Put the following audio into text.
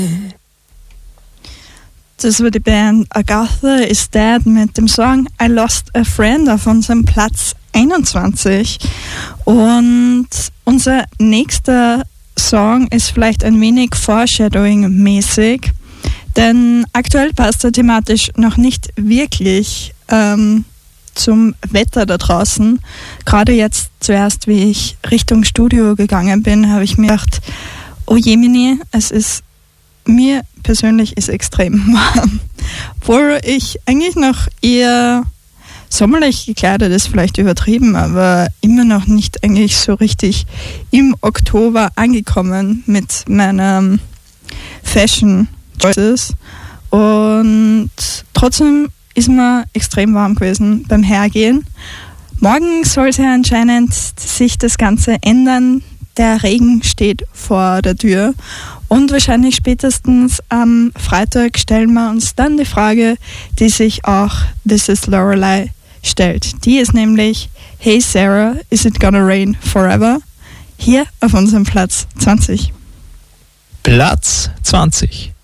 Das war die Band Agatha is Dead mit dem Song I Lost a Friend auf unserem Platz 21. Und unser nächster Song ist vielleicht ein wenig Foreshadowing-mäßig, denn aktuell passt er thematisch noch nicht wirklich zum Wetter da draußen. Gerade jetzt zuerst, wie ich Richtung Studio gegangen bin, habe ich mir gedacht, oh Jemini, mir persönlich ist extrem warm. Obwohl ich eigentlich noch eher sommerlich gekleidet ist, vielleicht übertrieben, aber immer noch nicht eigentlich so richtig im Oktober angekommen mit meinen Fashion Choices. Und trotzdem ist mir extrem warm gewesen beim Hergehen. Morgen soll es ja anscheinend sich das Ganze ändern. Der Regen steht vor der Tür und wahrscheinlich spätestens am Freitag stellen wir uns dann die Frage, die sich auch This is Lorelei stellt. Die ist nämlich, Hey Sarah, is it gonna rain forever? Hier auf unserem Platz 20. Platz 20.